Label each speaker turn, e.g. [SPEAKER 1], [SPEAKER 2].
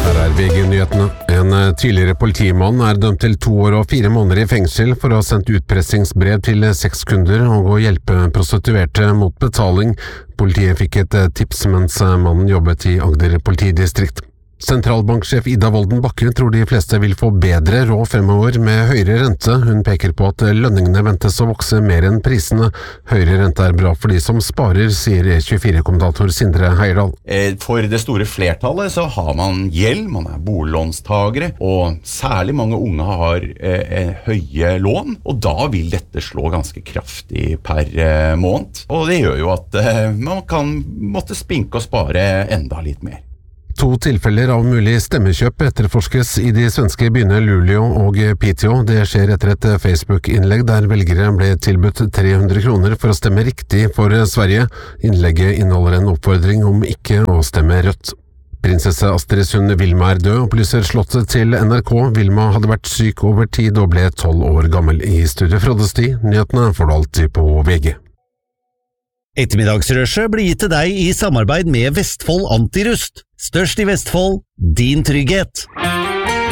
[SPEAKER 1] VG-nyhetene. En tidligere politimann dømt til 2 år og 4 måneder i fengsel for å ha sendt utpressingsbrev til 6 kunder og å hjelpe prostituerte mot betaling. Politiet fikk et tips mens mannen jobbet i Agder politidistrikt. Sentralbanksjef Ida Wolden Bakke tror de fleste vil få bedre råd fremover med høyere rente. Hun peker på at lønningene ventes å vokse mer enn prisene. Høyere rente bra for de som sparer, sier E24-kommentator Sindre Heierdal.
[SPEAKER 2] For det store flertallet så har man gjeld, man boliglånstagere, og særlig mange unge har høye lån, og da vil dette slå ganske kraftig per måned. Og det gjør jo at man kan måtte spinke og spare enda litt mer.
[SPEAKER 1] 2 tilfeller av mulig stemmekjøp etterforskes i de svenske byene Luleå og Piteå. Det skjer etter et Facebook-innlegg der velgere ble tilbudt 300 kroner for å stemme riktig for Sverige. Innlegget inneholder en oppfordring om ikke å stemme rødt. Prinsesse Astrid Sund Vilma død, opplyser slottet til NRK. Vilma hadde vært syk over tid og ble 12 år gammel. I studio Frode Sti, nyhetene får du alltid på VG.
[SPEAKER 3] Ettermiddagsrushet blir gitt til deg i samarbeid med Vestfold Antirust. Størst i Vestfold, din trygghet.